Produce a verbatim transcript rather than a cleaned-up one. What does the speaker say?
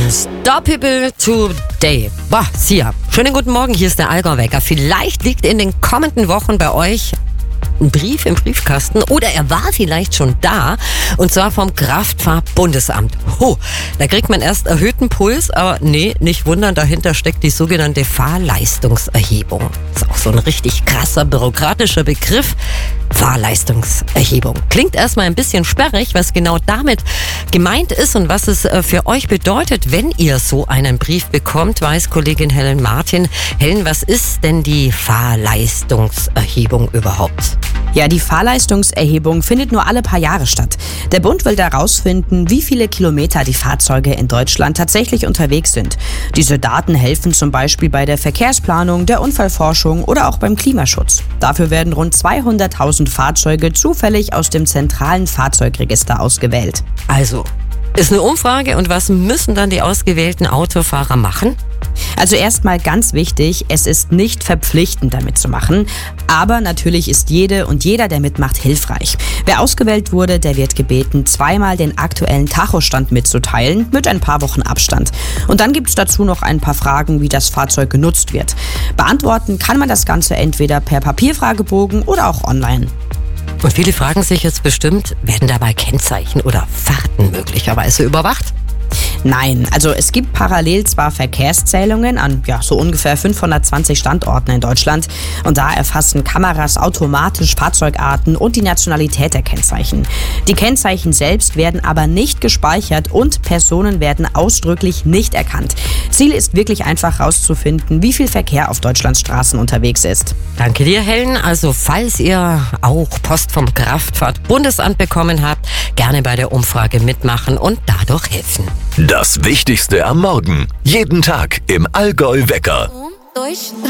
Stop People Today. Boah, Sia. Schönen guten Morgen, hier ist der Allgäu-Wecker. Vielleicht liegt in den kommenden Wochen bei euch ein Brief im Briefkasten oder er war vielleicht schon da, und zwar vom Kraftfahrt-Bundesamt. Ho, da kriegt man erst erhöhten Puls, aber nee, nicht wundern, dahinter steckt die sogenannte Fahrleistungserhebung. Ist auch so ein richtig krasser bürokratischer Begriff. Fahrleistungserhebung. Klingt erstmal ein bisschen sperrig, was genau damit gemeint ist und was es für euch bedeutet, wenn ihr so einen Brief bekommt, weiß Kollegin Helen Martin. Helen, was ist denn die Fahrleistungserhebung überhaupt? Ja, die Fahrleistungserhebung findet nur alle paar Jahre statt. Der Bund will herausfinden, wie viele Kilometer die Fahrzeuge in Deutschland tatsächlich unterwegs sind. Diese Daten helfen zum Beispiel bei der Verkehrsplanung, der Unfallforschung oder auch beim Klimaschutz. Dafür werden rund zweihunderttausend Fahrzeuge zufällig aus dem zentralen Fahrzeugregister ausgewählt. Also, ist eine Umfrage, und was müssen dann die ausgewählten Autofahrer machen? Also erstmal ganz wichtig, es ist nicht verpflichtend, damit zu machen, aber natürlich ist jede und jeder, der mitmacht, hilfreich. Wer ausgewählt wurde, der wird gebeten, zweimal den aktuellen Tachostand mitzuteilen, mit ein paar Wochen Abstand. Und dann gibt es dazu noch ein paar Fragen, wie das Fahrzeug genutzt wird. Beantworten kann man das Ganze entweder per Papierfragebogen oder auch online. Und viele fragen sich jetzt bestimmt, werden dabei Kennzeichen oder Fahrten möglicherweise überwacht? Nein, also es gibt parallel zwar Verkehrszählungen an ja, so ungefähr fünfhundertzwanzig Standorten in Deutschland, und da erfassen Kameras automatisch Fahrzeugarten und die Nationalität der Kennzeichen. Die Kennzeichen selbst werden aber nicht gespeichert und Personen werden ausdrücklich nicht erkannt. Ziel ist wirklich einfach herauszufinden, wie viel Verkehr auf Deutschlands Straßen unterwegs ist. Danke dir, Helen. Also falls ihr auch Post vom Kraftfahrt-Bundesamt bekommen habt, gerne bei der Umfrage mitmachen und dadurch helfen. Das Wichtigste am Morgen. Jeden Tag im Allgäu-Wecker. Um, dois,